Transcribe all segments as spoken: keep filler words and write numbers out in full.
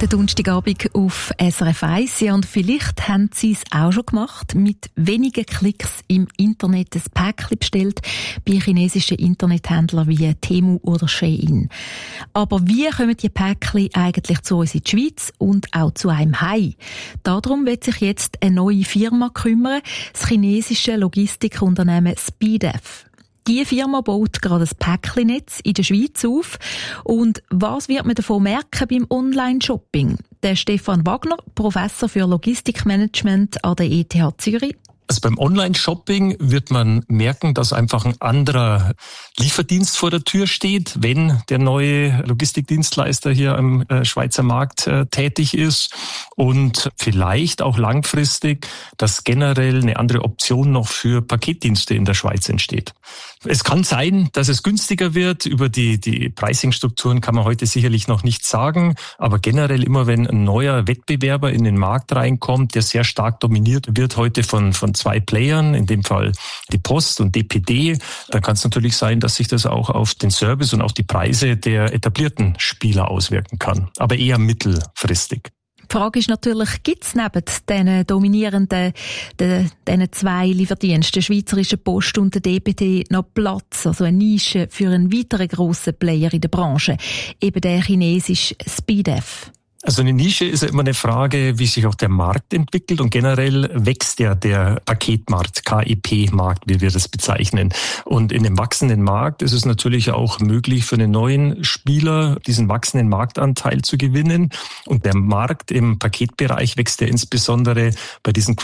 Der Donnerstagabend auf S R F eins. Ja, und vielleicht haben Sie es auch schon gemacht, mit wenigen Klicks im Internet ein Päckchen bestellt bei chinesischen Internethändlern wie Temu oder Shein. Aber wie kommen die Päckchen eigentlich zu uns in die Schweiz und auch zu einem heim? Darum wird sich jetzt eine neue Firma kümmern, das chinesische Logistikunternehmen SpeedEff. Die Firma baut gerade ein Päckchennetz in der Schweiz auf. Und was wird man davon merken beim Online-Shopping? Der Stefan Wagner, Professor für Logistikmanagement an der E T H Zürich. Also beim Online-Shopping wird man merken, dass einfach ein anderer Lieferdienst vor der Tür steht, wenn der neue Logistikdienstleister hier am Schweizer Markt äh, tätig ist, und vielleicht auch langfristig, dass generell eine andere Option noch für Paketdienste in der Schweiz entsteht. Es kann sein, dass es günstiger wird. Über die, die Pricing-Strukturen kann man heute sicherlich noch nichts sagen. Aber generell immer, wenn ein neuer Wettbewerber in den Markt reinkommt, der sehr stark dominiert wird heute von, von zwei Playern, in dem Fall die Post und D P D, dann kann es natürlich sein, dass sich das auch auf den Service und auf die Preise der etablierten Spieler auswirken kann. Aber eher mittelfristig. Die Frage ist natürlich, gibt es neben diesen dominierenden, den, diesen zwei Lieferdiensten, der Schweizerischen Post und der D P D, noch Platz, also eine Nische für einen weiteren grossen Player in der Branche, eben der chinesische SpeedEff? Also eine Nische ist ja immer eine Frage, wie sich auch der Markt entwickelt, und generell wächst ja der Paketmarkt, K E P-Markt, wie wir das bezeichnen. Und in dem wachsenden Markt ist es natürlich auch möglich für einen neuen Spieler, diesen wachsenden Marktanteil zu gewinnen. Und der Markt im Paketbereich wächst ja insbesondere bei diesen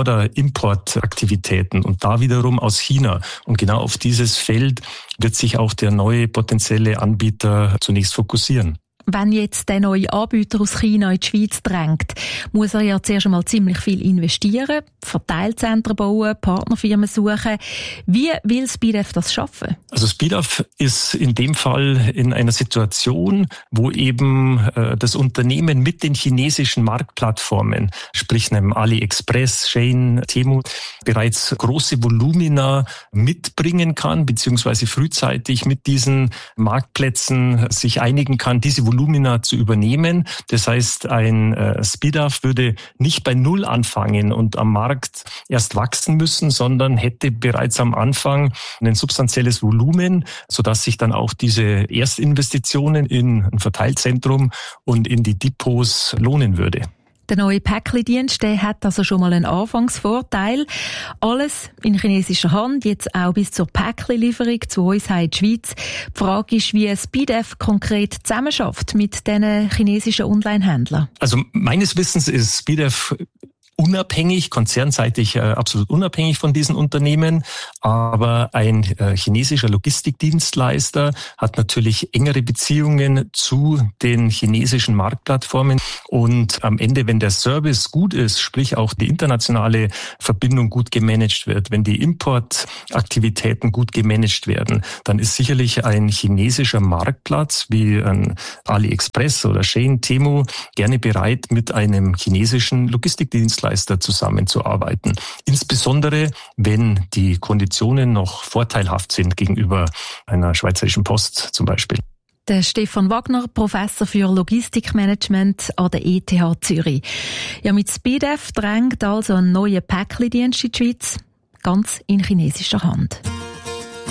Cross-Border-Import-Aktivitäten und da wiederum aus China. Und genau auf dieses Feld wird sich auch der neue potenzielle Anbieter zunächst fokussieren. Wenn jetzt der neue Anbieter aus China in die Schweiz drängt, muss er ja zuerst einmal ziemlich viel investieren, Verteilzentren bauen, Partnerfirmen suchen. Wie will SpeedEff das schaffen? Also SpeedEff ist in dem Fall in einer Situation, wo eben äh, das Unternehmen mit den chinesischen Marktplattformen, sprich einem AliExpress, Shein, Temu, bereits große Volumina mitbringen kann, beziehungsweise frühzeitig mit diesen Marktplätzen sich einigen kann, diese Volumina zu übernehmen. Das heißt, ein äh, SpeedEff würde nicht bei Null anfangen und am Markt erst wachsen müssen, sondern hätte bereits am Anfang ein substanzielles Volumen, sodass sich dann auch diese Erstinvestitionen in ein Verteilzentrum und in die Depots lohnen würde. Der neue Päckchendienst, der hat also schon mal einen Anfangsvorteil. Alles in chinesischer Hand, jetzt auch bis zur Päckchenlieferung zu uns in die Schweiz. Die Frage ist, wie SpeedEff konkret zusammenarbeitet mit diesen chinesischen Online-Händlern. Also meines Wissens ist SpeedEff unabhängig, konzernseitig äh, absolut unabhängig von diesen Unternehmen. Aber ein äh, chinesischer Logistikdienstleister hat natürlich engere Beziehungen zu den chinesischen Marktplattformen. Und am Ende, wenn der Service gut ist, sprich auch die internationale Verbindung gut gemanagt wird, wenn die Importaktivitäten gut gemanagt werden, dann ist sicherlich ein chinesischer Marktplatz wie ein AliExpress oder Shein, Temu gerne bereit, mit einem chinesischen Logistikdienstleister zusammenzuarbeiten. Insbesondere, wenn die Konditionen noch vorteilhaft sind gegenüber einer schweizerischen Post zum Beispiel. Der Stefan Wagner, Professor für Logistikmanagement an der E T H Zürich. Ja, mit SpeedEff drängt also ein neuer Päckchendienst in die Schweiz, ganz in chinesischer Hand.